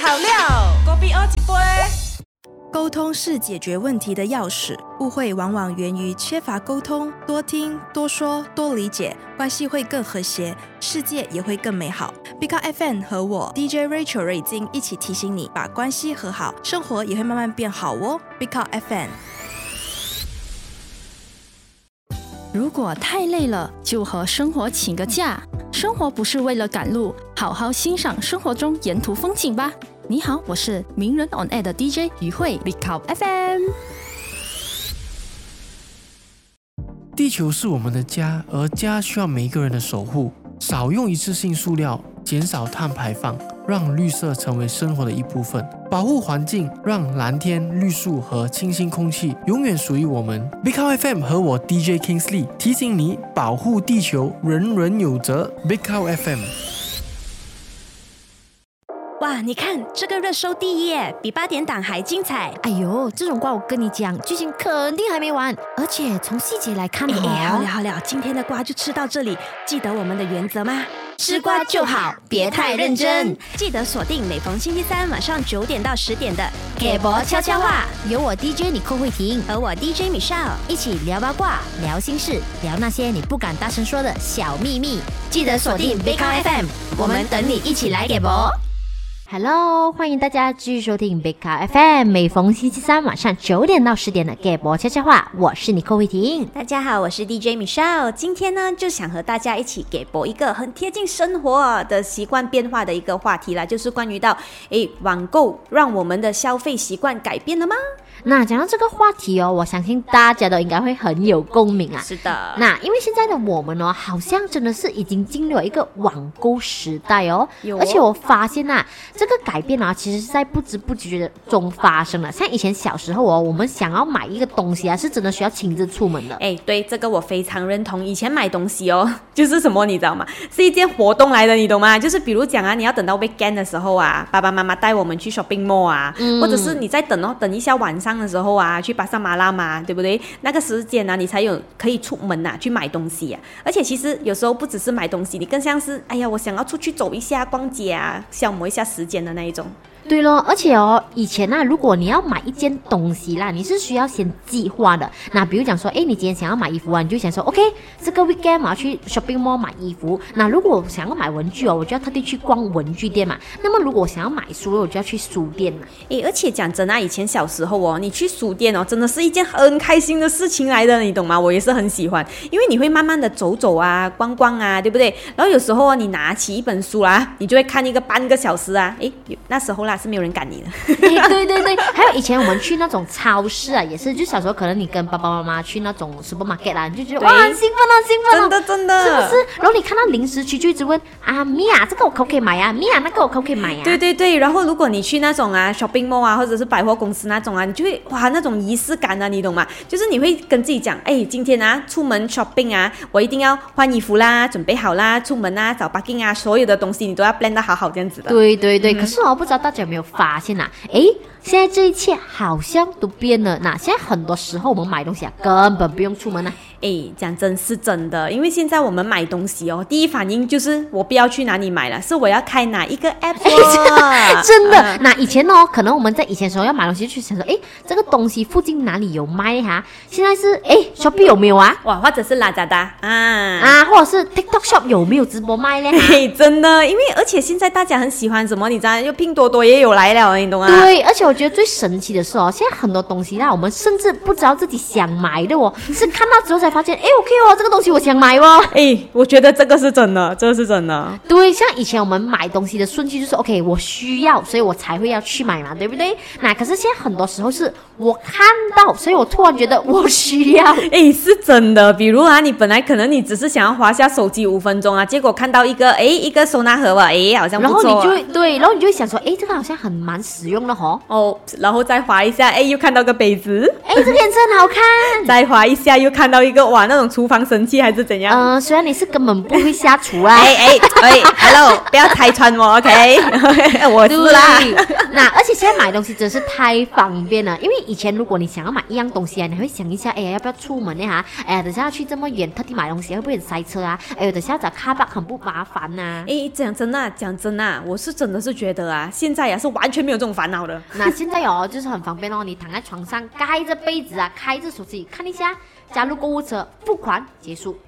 好料，隔壁二一杯。 沟通是解决问题的钥匙，误会往往源于缺乏沟通，多听、多说、多理解，关系会更和谐，世界也会更美好。Big Up FM 和我 DJ Rachel 瑞金一起提醒你，把关系和好，生活也会慢慢变好哦。Big Up FM。 如果太累了，就和生活请个假。生活不是为了赶路，好好欣赏生活中沿途风景吧。你好，我是名人 On Air 的 DJ 于慧 Big Up FM。 地球是我们的家，而家需要每一个人的守护。少用一次性塑料，减少碳排放，让绿色成为生活的一部分。保护环境，让蓝天、绿树和清新空气永远属于我们。Big Up FM 和我 DJ Kingsley 提醒你，保护地球，人人有责。Big Up FM。 哇，你看这个热搜第一耶，比8点档还精彩。 哎呦，这种瓜我跟你讲，剧情肯定还没完，而且从细节来看好了，今天的瓜就吃到这里。记得我们的原则吗？ 吃瓜就好，别太认真。 记得锁定每逢星期三晚上9点到10点的给博悄悄话，有我 DJ 你寇慧婷和我 DJ Michelle 一起聊八卦、聊心事、聊那些你不敢大声说的小秘密。记得锁定 Big Up FM， 我们等你一起来给博。Hello， 欢迎大家继续收听 Big Up FM， 每逢星期三晚上9点到10点的给博悄悄话，我是你寇慧婷。 大家好，我是 DJ Michelle。今天呢，就想和大家一起给博一个很贴近生活的习惯变化的一个话题啦，就是关于到网购让我们的消费习惯改变了吗？ 那讲到这个话题哦，我相信大家都应该会很有共鸣啊。 是的， 那因为现在的我们哦，好像真的是已经进入了一个网购时代哦。而且我发现啊，这个改变啊，其实是在不知不觉中发生了。像以前小时候哦，我们想要买一个东西啊，是真的需要亲自出门的。 对，这个我非常认同。以前买东西哦，就是什么你知道吗？是一件活动来的，你懂吗？就是比如讲啊，你要等到 weekend 的时候啊，爸爸妈妈带我们去 shopping mall 啊，或者是你在等一下晚上的时候啊，去巴沙马拉嘛，对不对？那个时间啊，你才有可以出门啊，去买东西啊。而且其实有时候不只是买东西，你更像是我想要出去走一下、逛街啊，消磨一下时间的那一种。 对咯，而且哦，以前啊，如果你要买一件东西啦，你是需要先计划的。那比如讲说，你今天想要买衣服啊，你就想说 ，OK， 这个 weekend 我要去 shopping mall 买衣服。那如果我想要买文具哦，我就要特地去逛文具店嘛。那么如果我想要买书，我就要去书店嘛。 而且讲真啊，以前小时候哦，你去书店哦，真的是一件很开心的事情来的，你懂吗？我也是很喜欢，因为你会慢慢的走走啊，逛逛啊，对不对？然后有时候你拿起一本书啦，你就会看一个半个小时啊，那时候啦是没有人赶你的。 对，还有以前我们去那种超市啊，也是，就小时候可能你跟爸爸妈妈去那种 supermarket 啦，你就觉得哇很兴奋哦， 真的， 是不是？然后你看到零食区就一直问啊，米娅这个我可不可以买啊？米娅那个我可不可以买啊？ 对，然后如果你去那种啊 shopping mall 啊，或者是百货公司那种啊，你就会哇那种仪式感啊，你懂吗？就是你会跟自己讲，今天啊出门 shopping 啊，我一定要换衣服啦，准备好啦，出门啊找 parking 啊，所有的东西你都要 plan 得好好这样子的。 对，可是我不知道大家有没有发现啊？现在这一切好像都变了。那现在很多时候我们买东西啊，根本不用出门啊。 讲真是真的，因为现在我们买东西哦，第一反应就是我不要去哪里买了，是我要开哪一个 app 真的。那以前哦，可能我们在以前的时候要买东西，就想说，这个东西附近哪里有卖哈？现在是Shopee 有没有啊？ 哇，或者是 Lazada 或者是 TikTok Shop 有没有直播卖呢？ 真的，因为而且现在大家很喜欢什么，你知道，就拼多多也有来了，你懂吗？ 对，而且我觉得最神奇的是哦，现在很多东西啦，我们甚至不知道自己想买的哦，是看到之后才发现，OK 哦，这个东西我想买哦。 我觉得这个是真的，这是真的。 对，像以前我们买东西的顺序就是 OK， 我需要，所以我才会要去买嘛，对不对？那可是现在很多时候是我看到，所以我突然觉得我需要。 是真的。比如啊，你本来可能你只是想要滑下手机5分钟啊，结果看到一个收纳盒吧，好像不错啊。 然后你就会想说，这个好像蛮实用的然后再滑一下，又看到个杯子， 这个颜色很好看。 再滑一下又看到一个个哇那种厨房神器还是怎样？ 虽然你是根本不会下厨啊。 Hello， 不要拆穿我 ，OK？ 我是啦。 那而且现在买东西真是太方便了，因为以前如果你想要买一样东西啊，你会想一下，哎呀要不要出门呢？等下要去这么远，特地买东西会不会很塞车啊？等下找car park很不麻烦呐。 讲真啊，我是真的是觉得啊，现在是完全没有这种烦恼的。 那现在就是很方便哦，你躺在床上盖着被子啊，开着手机看一下，加入购物车，付款结束。